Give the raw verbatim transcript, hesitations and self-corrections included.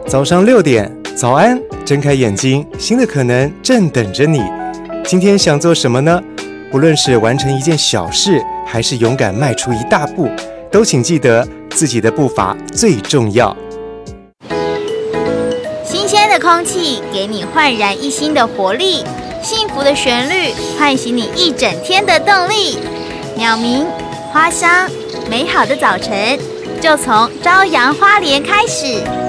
早上六点，早安，睁开眼睛，新的可能正等着你。今天想做什么呢？不论是完成一件小事，还是勇敢迈出一大步，都请记得自己的步伐最重要。 新鲜的空气给你焕然一新的活力，幸福的旋律唤醒你一整天的动力。鸟鸣、花香，美好的早晨就从朝阳花莲开始。